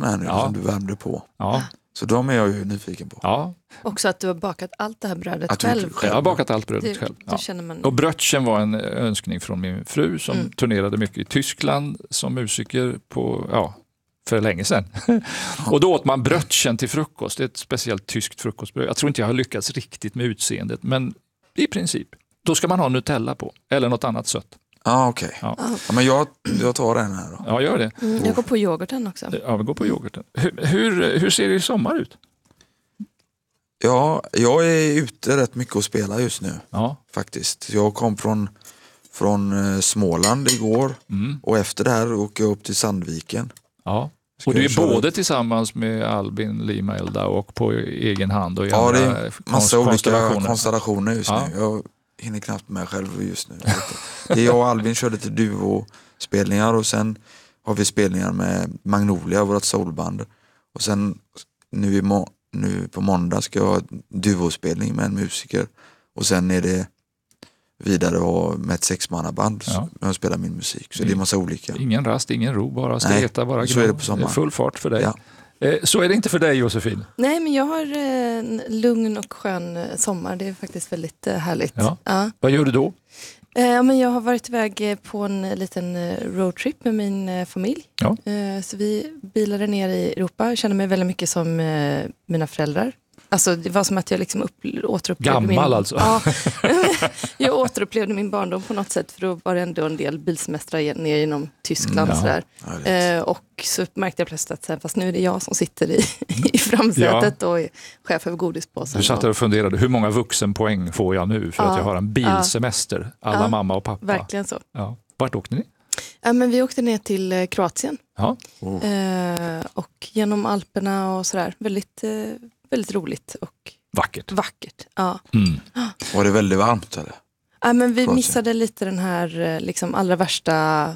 här nu som du värmde på. Ja. Så de är jag ju nyfiken på. Ja. Också att du har bakat allt det här brödet själv. Jag har bakat allt brödet själv. Det känner man... Och brötchen var en önskning från min fru som turnerade mycket i Tyskland som musiker för länge sedan. Och då åt man brötchen till frukost. Det är ett speciellt tyskt frukostbröd. Jag tror inte jag har lyckats riktigt med utseendet, men i princip. Då ska man ha Nutella på, eller något annat sött. Okej. Ja, men jag tar den här då. Ja, gör det. Jag går på yoghurten också. Ja, vi går på yoghurten. Hur ser det i sommar ut? Ja, jag är ute rätt mycket och spelar just nu. Ja. Faktiskt. Jag kom från Småland igår. Och efter det här åker jag upp till Sandviken. Ja. Och du är både tillsammans med Albin Lima Elda och på egen hand och i det andra är massa olika konstellationer. konstellationer just nu. Jag hinner knappt med själv just nu. Det är jag och Albin körde till duo-spelningar och sen har vi spelningar med Magnolia, vårt soulband. Och sen nu på måndag ska jag ha duospelning med en musiker. Och sen är det vidare med ett 6-mannaband som jag spelar min musik. Så det är massa olika. Ingen rast, ingen ro, bara sketa, bara så är det på sommaren. Full fart för dig. Ja. Så är det inte för dig, Josefin? Nej, men jag har en lugn och skön sommar. Det är faktiskt väldigt härligt. Ja. Vad gör du då? Men jag har varit iväg på en liten roadtrip med min familj. Ja. Så vi bilade ner i Europa. Jag känner mig väldigt mycket som mina föräldrar. Alltså det var som att jag liksom återupplevde alltså. Ja, jag återupplevde min barndom på något sätt, för då var det ändå en del bilsemestrar ner genom Tyskland och så märkte jag plötsligt att fast nu är det jag som sitter i framsätet och är chef över godispåsen. Du satt där och funderade, hur många vuxenpoäng får jag nu för att jag har en bilsemester, alla mamma och pappa. Verkligen så. Ja. Vart åkte ni? Men vi åkte ner till Kroatien. Ja. Och genom Alperna och sådär. Väldigt roligt och vackert. Ja. Var det väldigt varmt eller? Men vi missade lite den här liksom allra värsta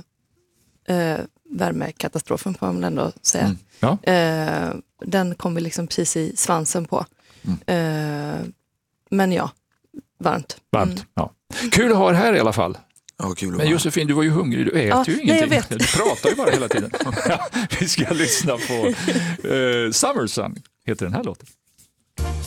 värmekatastrofen, får man ändå säga. Den kom vi liksom precis i svansen på. Men varmt. Ja. Kul att ha er här i alla fall. Ja, kul. Men Josefin, du var ju hungrig, du äter ju ingenting. Nej, jag vet. Du pratar ju bara hela tiden. Vi ska lyssna på Summer Sun, heter den här låten.